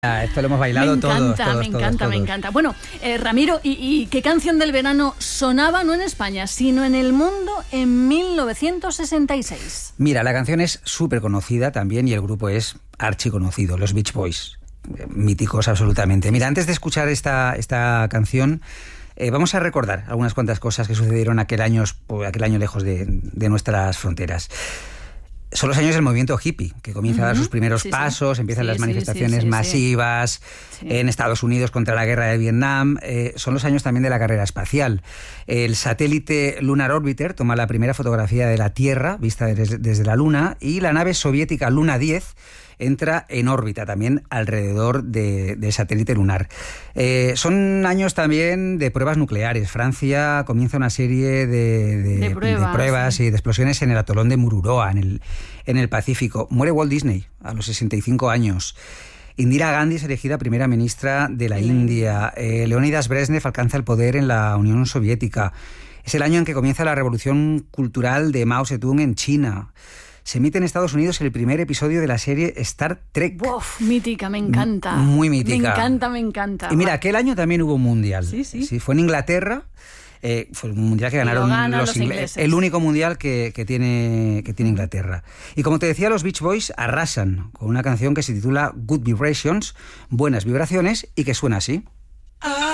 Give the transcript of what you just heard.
Esto lo hemos bailado todos. Me encanta. Bueno, Ramiro, ¿y qué canción del verano sonaba no en España, sino en el mundo en 1966? Mira, la canción es súper conocida también y el grupo es archiconocido, los Beach Boys, míticos absolutamente. Mira, antes de escuchar esta canción, vamos a recordar algunas cuantas cosas que sucedieron aquel año lejos de nuestras fronteras. Son los años del movimiento hippie, que comienza a dar sus primeros pasos, empiezan las manifestaciones masivas en Estados Unidos contra la guerra de Vietnam. Son los años también de la carrera espacial. El satélite Lunar Orbiter toma la primera fotografía de la Tierra, vista desde la Luna, y la nave soviética Luna 10 entra en órbita también alrededor del satélite lunar. Son años también de pruebas nucleares. Francia comienza una serie de pruebas y de explosiones en el atolón de Mururoa, en el Pacífico. Muere Walt Disney a los 65 años. Indira Gandhi es elegida primera ministra de la India. Leonidas Brezhnev alcanza el poder en la Unión Soviética. Es el año en que comienza la revolución cultural de Mao Zedong en China. Se emite en Estados Unidos el primer episodio de la serie Star Trek. ¡Uf! Mítica, me encanta. Muy mítica. Me encanta. Y mira, aquel año también hubo un mundial. Sí, fue en Inglaterra. Fue un mundial que ganaron los ingleses. El único mundial que tiene Inglaterra. Y como te decía, los Beach Boys arrasan con una canción que se titula Good Vibrations, buenas vibraciones, y que suena así.